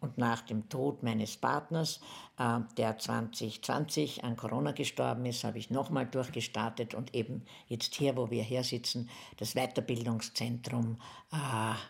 Und nach dem Tod meines Partners, der 2020 an Corona gestorben ist, habe ich nochmal durchgestartet und eben jetzt hier, wo wir her sitzen, das Weiterbildungszentrum